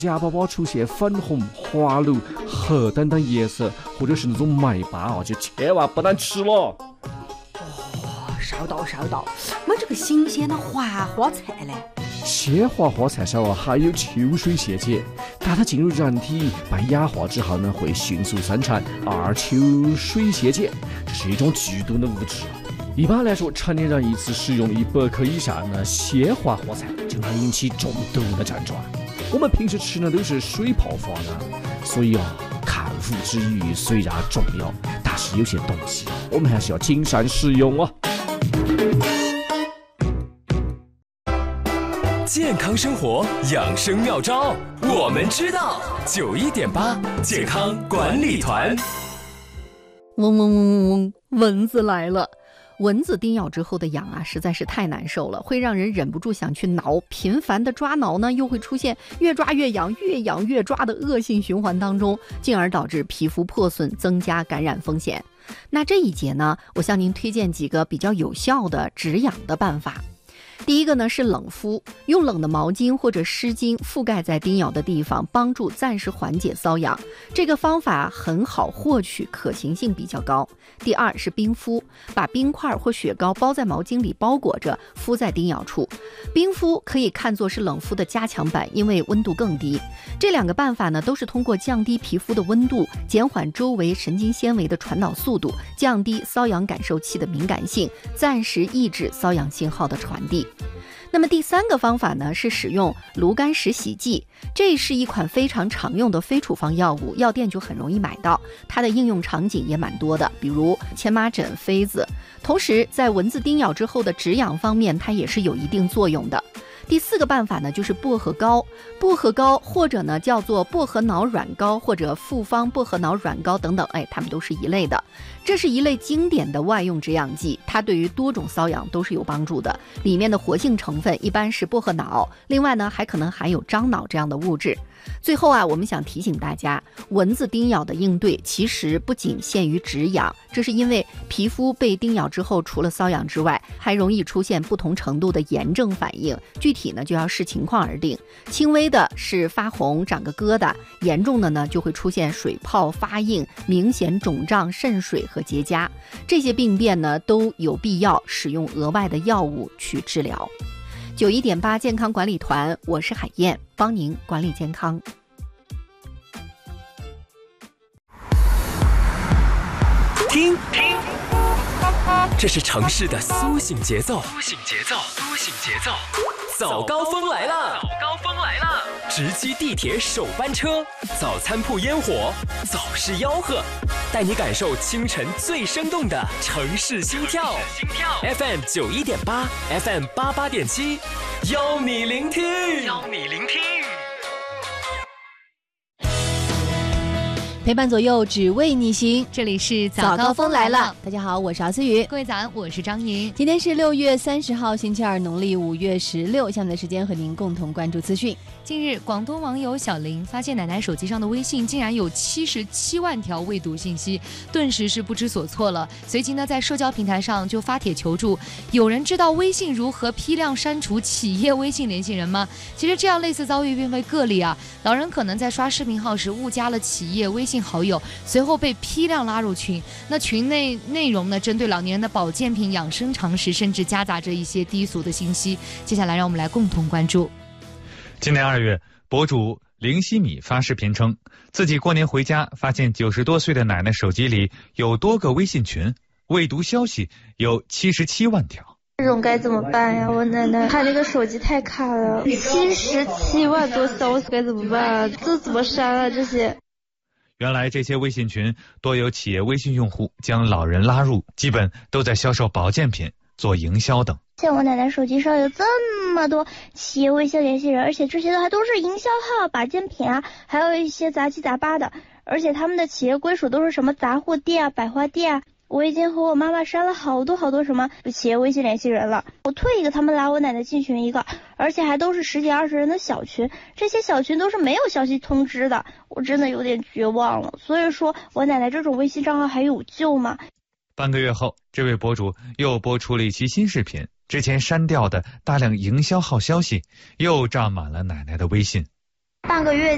夹宝宝出现粉红、滑溜、黑等等颜色，或者是那种麦疤啊，就千万不能吃了。 烧到，没这个新鲜的花花菜嘞。 鲜花花菜上还有秋水仙碱，当它进入人体被氧化之后呢，会迅速生产二秋水仙碱，这是一种剧毒的物质。一般来说，成年人一次食用100克以上的鲜花花菜就能引起中毒的症状。我们平时吃的都是水泡饭啊，所以看护之余虽然重要，但是有些东西我们还是要谨慎食用啊。 健康生活养生妙招，我们知道。91.8健康管理团。 嗡嗡嗡嗡嗡，蚊子来了。蚊子叮咬之后的痒啊，实在是太难受了，会让人忍不住想去挠。频繁的抓挠呢，又会出现越抓越痒、越痒越抓的恶性循环当中，进而导致皮肤破损，增加感染风险。那这一节呢，我向您推荐几个比较有效的止痒的办法。第一个呢是冷敷，用冷的毛巾或者湿巾覆盖在叮咬的地方，帮助暂时缓解瘙痒。这个方法很好获取，可行性比较高。第二是冰敷，把冰块或雪糕包在毛巾里包裹着，敷在叮咬处。冰敷可以看作是冷敷的加强版，因为温度更低。这两个办法呢，都是通过降低皮肤的温度，减缓周围神经纤维的传导速度，降低瘙痒感受器的敏感性，暂时抑制瘙痒信号的传递。那么第三个方法呢，是使用炉甘石洗剂，这是一款非常常用的非处方药物，药店就很容易买到，它的应用场景也蛮多的，比如荨麻疹、痱子。同时在蚊子叮咬之后的止痒方面，它也是有一定作用的。第四个办法呢，就是薄荷膏，或者呢叫做薄荷脑软膏或者复方薄荷脑软膏等等，它们都是一类的。这是一类经典的外用止痒剂，它对于多种瘙痒都是有帮助的。里面的活性成分一般是薄荷脑，另外呢还可能含有樟脑这样的物质。最后我们想提醒大家，蚊子叮咬的应对其实不仅限于止痒，这是因为皮肤被叮咬之后，除了瘙痒之外，还容易出现不同程度的炎症反应，具体呢就要视情况而定。轻微的是发红、长个疙瘩，严重的呢就会出现水泡、发硬、明显肿胀、渗水和结痂。这些病变呢都有必要使用额外的药物去治疗。91.8健康管理团，我是海燕，帮您管理健康。 听，这是城市的苏醒节奏。早高峰来了！直击地铁首班车，早餐铺烟火，早市吆喝，带你感受清晨最生动的城市心跳。FM 91.8 FM 88.7，邀你聆听。 陪伴左右，只为你行。 这里是早高峰来了，大家好，我是敖思雨。 各位早安，我是张莹。 今天是6月30号，星期二，农历5月16。下面的时间和您共同关注资讯。 近日，广东网友小林发现奶奶手机上的微信竟然有77万条未读信息，顿时是不知所措了。随即呢，在社交平台上就发帖求助。有人知道微信如何批量删除企业微信联系人吗？其实这样类似遭遇并非个例啊。老人可能在刷视频号时误加了企业微信好友，随后被批量拉入群。那群内内容呢，针对老年人的保健品、养生常识，甚至夹杂着一些低俗的信息。接下来让我们来共同关注。 今年2月，博主林希米发视频称，自己过年回家发现90多岁的奶奶手机里有多个微信群，未读消息有77万条。 这种该怎么办呀？我奶奶她那个手机太卡了，77万多消息该怎么办？这怎么删啊？这些。 原来这些微信群多有企业微信用户将老人拉入，基本都在销售保健品、做营销等。 像我奶奶手机上有这么多企业微信联系人，而且这些还都是营销号、保健品啊，还有一些杂七杂八的，而且他们的企业归属都是什么杂货店啊、百货店啊。我已经和我妈妈删了好多什么企业微信联系人了，我退一个他们拉我奶奶进群一个，而且还都是10几20人的小群，这些小群都是没有消息通知的，我真的有点绝望了。所以说我奶奶这种微信账号还有救吗？ 半个月后，这位博主又播出了一期新视频，之前删掉的大量营销号消息又占满了奶奶的微信。 半个月